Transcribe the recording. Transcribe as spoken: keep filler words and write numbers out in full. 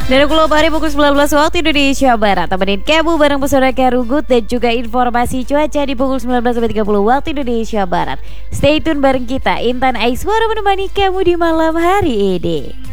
Dari Pulau Bari pukul sembilan belas waktu Indonesia Barat. Temenin kamu bareng pesona Karugut dan juga informasi cuaca di pukul sembilan belas sampai tiga puluh waktu Indonesia Barat. Stay tune bareng kita, Intan Aiswara menemani kamu di malam hari ini.